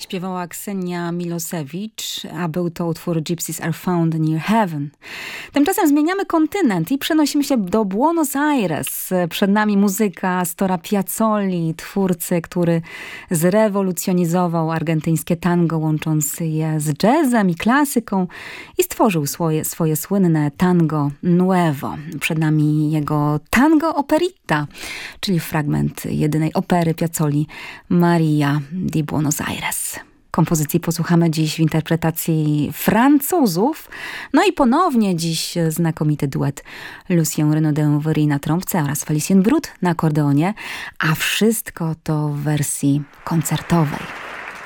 śpiewała Ksenia Milosewicz, a był to utwór Gypsies Are Found Near Heaven. Tymczasem zmieniamy kontynent i przenosimy się do Buenos Aires. Przed nami muzyka Astora Piazzolli, twórcy, który zrewolucjonizował argentyńskie tango, łącząc je z jazzem i klasyką i stworzył swoje słynne tango nuevo. Przed nami jego tango operitta, czyli fragment jedynej opery Piazzolli, Maria di Buenos Aires. Kompozycji posłuchamy dziś w interpretacji Francuzów. No i ponownie dziś znakomity duet Lucien Renaudin na trąbce oraz Felicien Brut na akordeonie, a wszystko to w wersji koncertowej.